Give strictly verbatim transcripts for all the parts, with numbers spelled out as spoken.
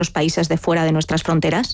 los países de fuera de nuestras fronteras?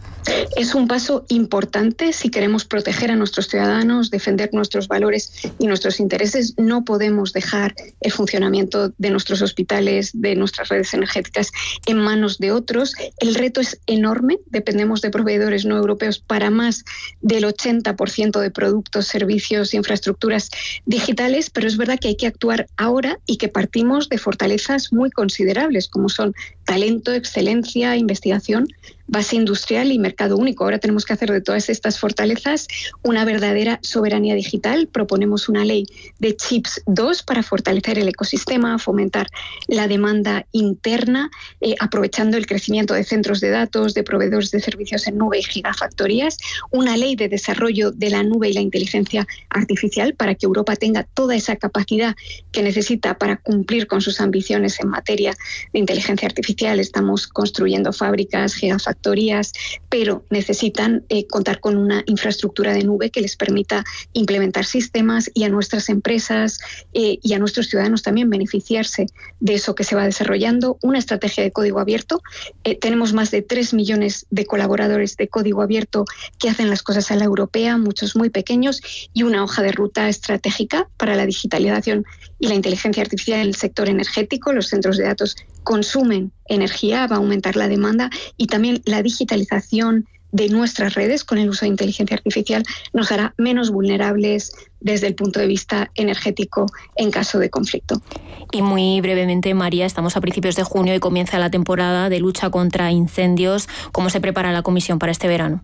Es un paso importante si queremos proteger a nuestros ciudadanos, defender nuestros valores y nuestros intereses. No podemos dejar el funcionamiento de nuestros hospitales, de nuestras redes energéticas en manos de otros. El reto es enorme. Dependemos de proveedores no europeos para más del ochenta por ciento de productos, servicios, infraestructuras digitales, pero es verdad que hay que actuar ahora y que partimos de fortalezas muy considerables, como son talento, excelencia, investigación, base industrial y mercado único. Ahora tenemos que hacer de todas estas fortalezas una verdadera soberanía digital. Proponemos una ley de chips dos para fortalecer el ecosistema, fomentar la demanda interna, eh, aprovechando el crecimiento de centros de datos, de proveedores de servicios en nube y gigafactorías. Una ley de desarrollo de la nube y la inteligencia artificial para que Europa tenga toda esa capacidad que necesita para cumplir con sus ambiciones en materia de inteligencia artificial. Estamos construyendo fábricas, gigafactorías, pero necesitan eh, contar con una infraestructura de nube que les permita implementar sistemas y a nuestras empresas eh, y a nuestros ciudadanos también beneficiarse de eso que se va desarrollando. Una estrategia de código abierto. Eh, tenemos más de tres millones de colaboradores de código abierto que hacen las cosas a la europea, muchos muy pequeños, y una hoja de ruta estratégica para la digitalización y la inteligencia artificial en el sector energético. Los centros de datos consumen energía, va a aumentar la demanda, y también la digitalización de nuestras redes con el uso de inteligencia artificial nos hará menos vulnerables desde el punto de vista energético en caso de conflicto. Y muy brevemente, María, estamos a principios de junio y comienza la temporada de lucha contra incendios. ¿Cómo se prepara la Comisión para este verano?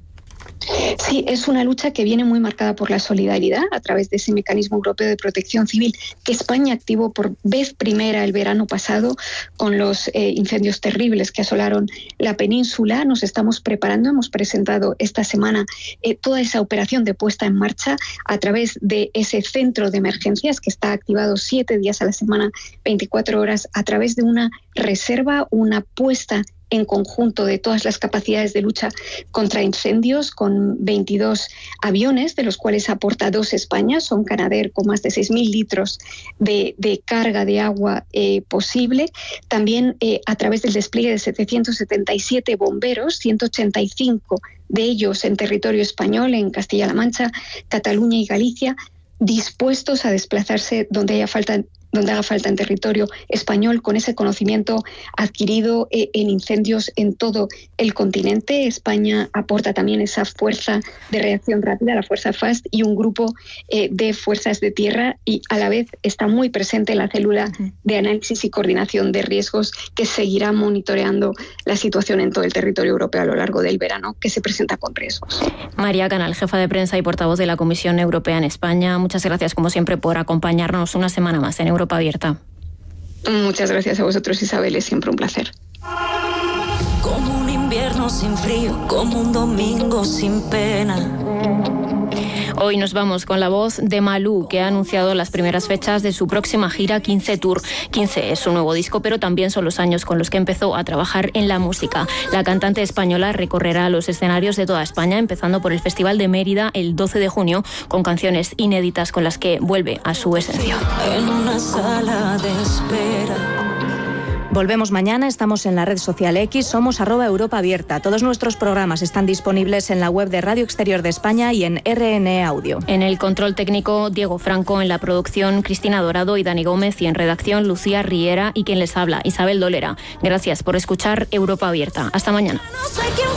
Sí, es una lucha que viene muy marcada por la solidaridad a través de ese mecanismo europeo de protección civil que España activó por vez primera el verano pasado con los eh, incendios terribles que asolaron la península. Nos estamos preparando, hemos presentado esta semana eh, toda esa operación de puesta en marcha a través de ese centro de emergencias que está activado siete días a la semana, veinticuatro horas, a través de una reserva, una puesta en conjunto de todas las capacidades de lucha contra incendios, con veintidós aviones, de los cuales aporta dos España, son Canadair con más de seis mil litros de, de carga de agua eh, posible. También eh, a través del despliegue de setecientos setenta y siete bomberos, ciento ochenta y cinco de ellos en territorio español, en Castilla-La Mancha, Cataluña y Galicia, dispuestos a desplazarse donde haya falta donde haga falta en territorio español, con ese conocimiento adquirido eh, en incendios en todo el continente. España aporta también esa fuerza de reacción rápida, la fuerza FAST, y un grupo eh, de fuerzas de tierra, y a la vez está muy presente la célula de análisis y coordinación de riesgos que seguirá monitoreando la situación en todo el territorio europeo a lo largo del verano, que se presenta con riesgos. María Canal, jefa de prensa y portavoz de la Comisión Europea en España, muchas gracias como siempre por acompañarnos una semana más en Europa Abierta. Muchas gracias a vosotros, Isabel, es siempre un placer. Como un invierno sin frío, como un domingo sin pena. Hoy nos vamos con la voz de Malú, que ha anunciado las primeras fechas de su próxima gira quince Tour. quince es su nuevo disco, pero también son los años con los que empezó a trabajar en la música. La cantante española recorrerá los escenarios de toda España, empezando por el Festival de Mérida el doce de junio, con canciones inéditas con las que vuelve a su esencia. En una sala de espera. Volvemos mañana, estamos en la red social X, somos arroba Europa Abierta. Todos nuestros programas están disponibles en la web de Radio Exterior de España y en R N E Audio. En el control técnico, Diego Franco, en la producción, Cristina Dorado y Dani Gómez, y en redacción, Lucía Riera, y quien les habla, Isabel Dolera. Gracias por escuchar Europa Abierta. Hasta mañana.